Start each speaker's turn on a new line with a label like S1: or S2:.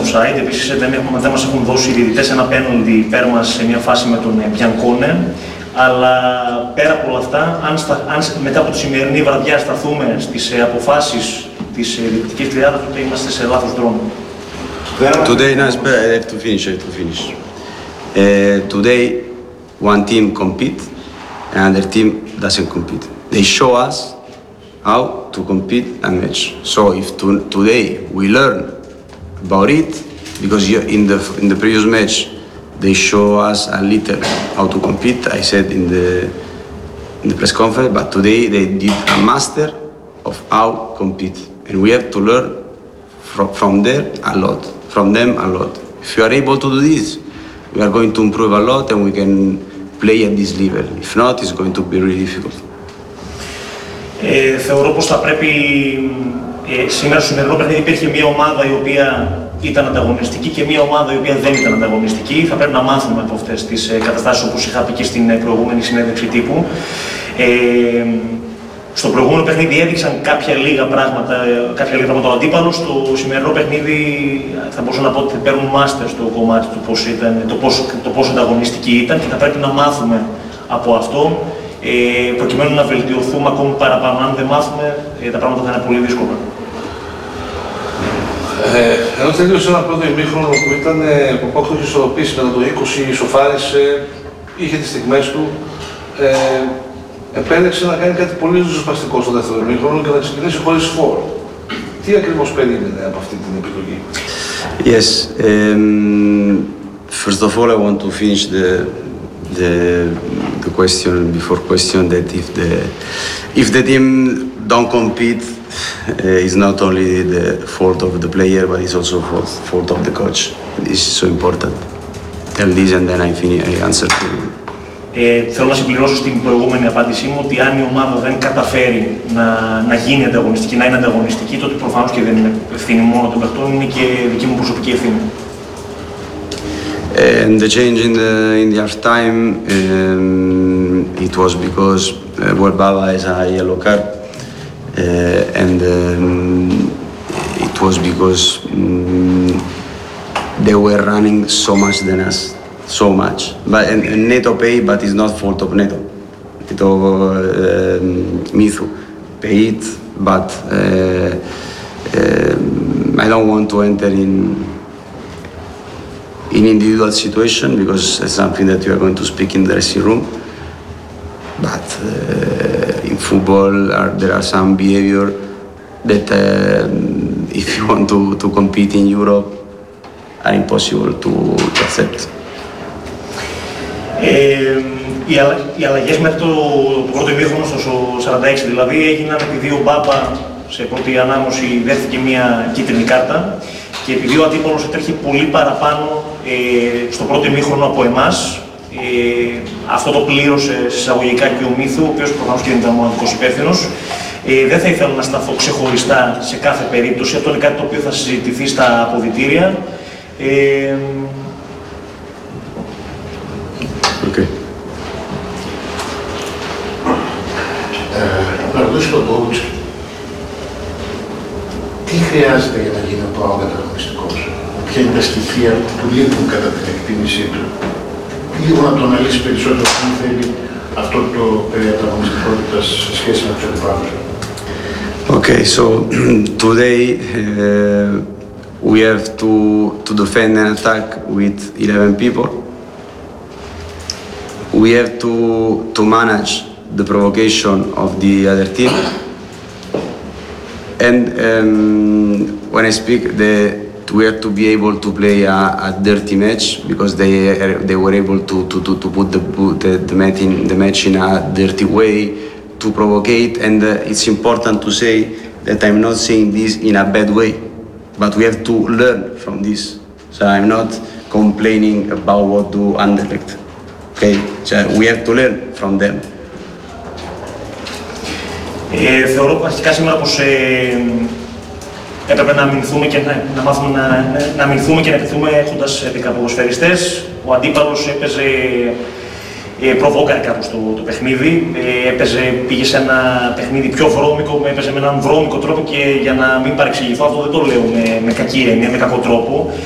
S1: offside. Επίσης δεν μας έχουν δώσει οι διαιτητές ένα πέναλτι υπέρ μας σε μια φάση με τον Μπιανκόνε. Αλλά πέρα από όλα αυτά, αν μετά από τη σημερινή βραδιά σταθούμε στις αποφάσεις της διαιτητικής τριάδας, τότε είμαστε σε λάθος δρόμο.
S2: Today, no, I have to finish. Today, one team compete, another team doesn't compete. They show us how to compete a match. So if today we learn about it, because in the previous match they show us a little how to compete. I said in the press conference, but today they did a master of how compete, and we have to learn from there a lot. From them a lot. If you are able to do this, we are going to improve a lot and we can play at this level. If not, it's going to be really difficult.
S1: Θεωρώ πως θα πρέπει σήμερα στο σημερινό παιχνίδι υπήρχε μια ομάδα η οποία ήταν ανταγωνιστική και μια ομάδα η οποία δεν ήταν ανταγωνιστική. Θα πρέπει να μάθουμε από αυτές τις καταστάσεις, όπως είχα πει και στην προηγούμενη συνέντευξη τύπου. Στο προηγούμενο παιχνίδι έδειξαν κάποια λίγα πράγματα ο αντίπαλο. Στο σημερινό παιχνίδι θα μπορούσα να πω ότι παίρνουν μάστερ στο κομμάτι του το πόσο ανταγωνιστική ήταν και θα πρέπει να μάθουμε από αυτό προκειμένου να βελτιωθούμε ακόμη παραπάνω. Αν δεν μάθουμε, τα πράγματα θα είναι πολύ δύσκολα.
S3: Ενώ τελείωσε ένα πρώτο ημίχρονο που ήταν που ο Πάοκ είχε ισορροπήσει μετά το 20, ισοφάρισε, είχε τις στιγμές του. Επέλεξε να κάνει κάτι πολύ ριζοσπαστικό στο δεύτερο ημίχρονο και να ξεκινήσει χωρίς φόρ. Τι ακριβώς περίμενε από αυτή την επιλογή?
S2: Yes, first of all I want to finish the question that if the team don't compete, it's not only the fault of the player but it's also fault of the coach. This is so important. Tell this and then I answer to you.
S1: Θέλω να συμπληρώσω στην προηγούμενη απάντησή μου ότι αν η ομάδα δεν καταφέρει να γίνει ανταγωνιστική, να είναι ανταγωνιστική, τότε προφανώς και δεν είναι ευθύνη μόνο των παιχτών, είναι και δική μου προσωπική ευθύνη.
S2: And the change in the half time, it was because Baba has a yellow card, and it was because they were running so much than us. So much, but and Neto pay, but it's not fault of Neto. Neto Mithu pay it, but I don't want to enter in individual situation because it's something that we are going to speak in the dressing room. But in football, there are some behavior that if you want to compete in Europe, are impossible to accept.
S1: Οι αλλαγές μέχρι το πρώτο ημίχρονο στο 46 δηλαδή έγιναν επειδή ο Μπάπα σε πρώτη ανάγνωση δέχθηκε μια κίτρινη κάρτα και επειδή ο αντίπαλος έτρεχε πολύ παραπάνω στο πρώτο ημίχρονο από εμάς. Αυτό το πλήρωσε εισαγωγικά και ο Μίθου, ο οποίος προφανώς και δεν ήταν μοναδικός υπεύθυνος. Δεν θα ήθελα να σταθώ ξεχωριστά σε κάθε περίπτωση, αυτό είναι κάτι το οποίο θα συζητηθεί στα αποδυτήρια.
S2: Okay.
S4: Να ρωτήσω τον coach, τι χρειάζεται για να γίνει ο ΠΑΟΚ ανταγωνιστικός, ποια είναι τα στοιχεία που λείπουν κατά την εκτίμησή του, λίγο να το αναλύσει περισσότερο αν θέλει αυτό το περί ανταγωνιστικότητας σε σχέση με τους αντιπάλους.
S2: Okay, so today we have to defend and attack with 11 people. We have to manage the provocation of the other team, and when I speak, we have to be able to play a dirty match because they were able to put the match in a dirty way, to provocate, and it's important to say that I'm not saying this in a bad way, but we have to learn from this. So I'm not complaining about what do Anderlecht. Okay, so we have to learn from them.
S1: Θεωρώ αρχικά σήμερα πως έπρεπε να αμυνθούμε και να μάθουμε να αμυνθούμε και να επιθούμε έχοντας 10 ποδοσφαιριστές. Ο αντίπαλος έπαιζε προβόκαρε κάπως το παιχνίδι, πήγε σε ένα παιχνίδι πιο βρώμικο, έπαιζε με έναν βρώμικο τρόπο και για να μην παρεξηγηθώ, αυτό δεν το λέω με κακή έννοια, με κακό τρόπο.